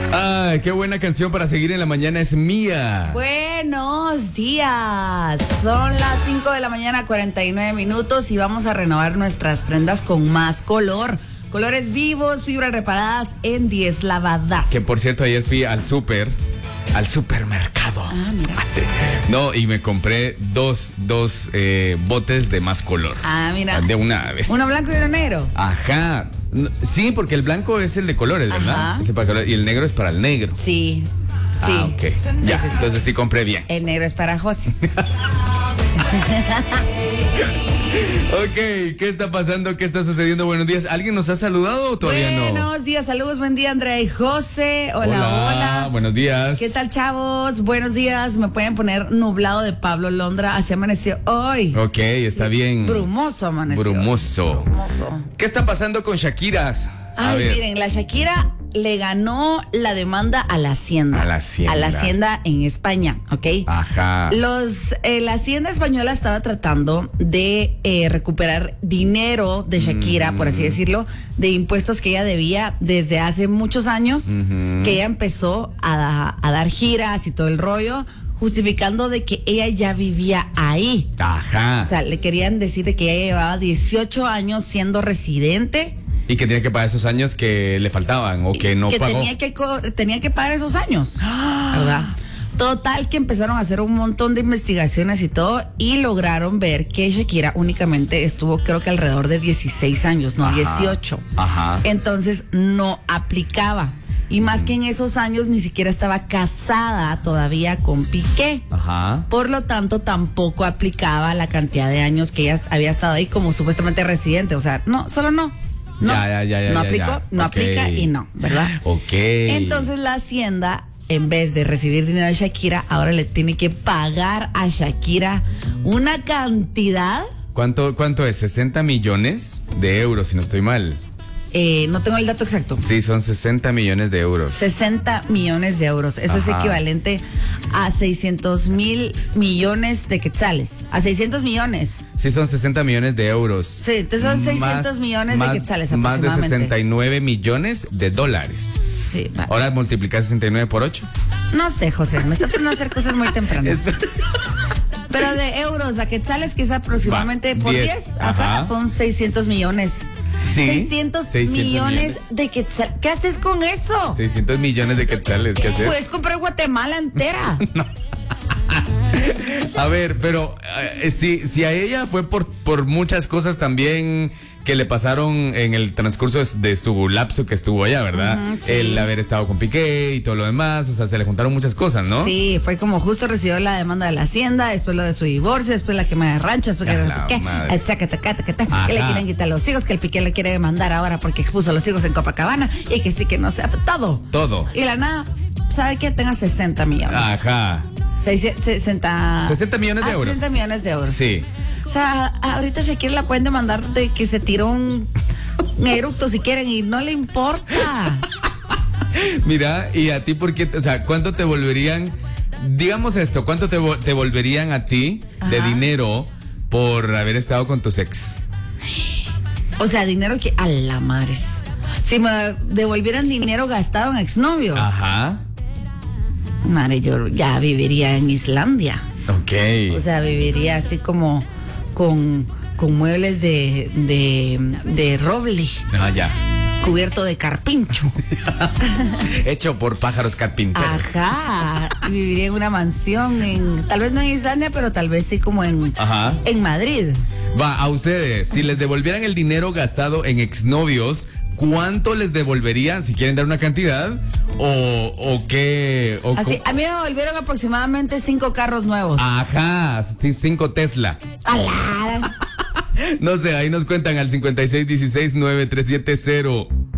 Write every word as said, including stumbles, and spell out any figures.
Ay, qué buena canción para seguir en la mañana es Mía. Buenos días. Son las cinco de la mañana, cuarenta y nueve minutos y vamos a renovar nuestras prendas con más color. Colores vivos, fibras reparadas en diez lavadas. Que por cierto, ayer fui al súper, al supermercado. Ah, mira. Ah, sí. No, y me compré dos, dos eh, botes de más color. Ah, mira. De una vez. Uno blanco y uno negro. Ajá. No, sí, porque el blanco es el de colores, ¿verdad? Ajá. Ese para color, y el negro es para el negro. Sí. Sí. Ah, ok. Ya, Sí, sí, sí. entonces sí compré bien. El negro es para José. Ok, ¿qué está pasando? ¿Qué está sucediendo? Buenos días. ¿Alguien nos ha saludado o todavía no? Buenos días, saludos, buen día, Andrea y José. Hola, hola, hola. Buenos días. ¿Qué tal, chavos? Buenos días. Me pueden poner nublado de Pablo Londra. Así amaneció hoy. Ok, está bien. Brumoso amaneció. Brumoso. Brumoso. ¿Qué está pasando con Shakira? A Ay, ver. miren, la Shakira le ganó la demanda a la Hacienda. A la Hacienda. A la Hacienda en España, ¿ok? Ajá. Los, eh, la Hacienda española estaba tratando de eh, recuperar dinero de Shakira, Mm. por así decirlo, de impuestos que ella debía desde hace muchos años, Ujú. que ella empezó a, a dar giras y todo el rollo, justificando de que ella ya vivía ahí. Ajá. O sea, le querían decir de que ella llevaba dieciocho años siendo residente. Y que tenía que pagar esos años que le faltaban o que no que pagó. Tenía que, co- tenía que pagar esos años, ¿verdad? Total que empezaron a hacer un montón de investigaciones y todo y lograron ver que Shakira únicamente estuvo creo que alrededor de dieciséis años, no Ajá. dieciocho. Ajá. Entonces no aplicaba. Y más que en esos años ni siquiera estaba casada todavía con Piqué. Ajá. Por lo tanto, tampoco aplicaba la cantidad de años que ella había estado ahí como supuestamente residente. O sea, no, solo no. No, Ya, ya, ya, ya, no ya, aplicó, ya. no Ok. aplica y no, ¿verdad? Ok. Entonces la Hacienda, en vez de recibir dinero de Shakira, ahora le tiene que pagar a Shakira una cantidad, ¿Cuánto, cuánto es? ¿sesenta millones de euros, si no estoy mal? eh, no tengo el dato exacto, Sí, son sesenta millones de euros. sesenta millones de euros. Eso es Ajá. equivalente a seiscientos mil millones de quetzales. A seiscientos millones. Sí, son sesenta millones de euros. Sí, entonces son seiscientos millones de más- quetzales Más de aproximadamente. sesenta y nueve millones de dólares. Sí, va. Ahora multiplicar sesenta y nueve por ocho. No sé, José, me estás poniendo a hacer cosas muy temprano. Pero de euros a quetzales, que es aproximadamente Va, por diez, diez, ajá, ajá. son seiscientos millones. Sí, seiscientos, seiscientos millones, millones. de quetzales. ¿Qué haces con eso? seiscientos millones de quetzales, ¿qué hacer? Puedes comprar Guatemala entera. A ver, pero eh, si, si a ella fue por, por muchas cosas también que le pasaron en el transcurso de, de su lapso que estuvo allá, ¿verdad? Ujú, sí. El haber estado con Piqué y todo lo demás, o sea, se le juntaron muchas cosas, ¿no? Sí, fue como justo recibió la demanda de la Hacienda, después lo de su divorcio, después la quema de rancho, después que A no la sé qué, madre. eh, saca, taca, taca, taca, que le Ajá. quieren quitar los hijos, que el Piqué le quiere demandar ahora porque expuso a los hijos en Copacabana y que sí que no sea todo. Todo. Y la nada, ¿sabe qué? Tenga sesenta millones. Ajá. Seis- sesenta, sesenta millones de ah, euros. sesenta millones de euros. Sí. O sea, ahorita Shakira la pueden demandar de que se tiró un, un eructo si quieren y no le importa. Mira, y a ti, ¿por qué? O sea, ¿cuánto te volverían? Digamos esto, ¿cuánto te, vo- te volverían a ti de Ajá. dinero por haber estado con tus ex? O sea, dinero que a la madre. Si me devolvieran dinero gastado en exnovios, Ajá. madre, yo ya viviría en Islandia. Ok. O sea, viviría así como con, con muebles de, de, de roble, Ah, ya. cubierto de carpincho. Hecho por pájaros carpinteros. Ajá. Y viviría en una mansión, en, tal vez no en Islandia, pero tal vez sí como en, Ajá. en Madrid. Va, a ustedes, si les devolvieran el dinero gastado en exnovios, ¿cuánto les devolverían? Si quieren dar una cantidad, o, o qué. O Así, co- a mí me volvieron aproximadamente cinco carros nuevos. Ajá, sí, cinco Tesla. ¡Alá! No sé, ahí nos cuentan al cincuenta y seis dieciséis nueve tres siete cero.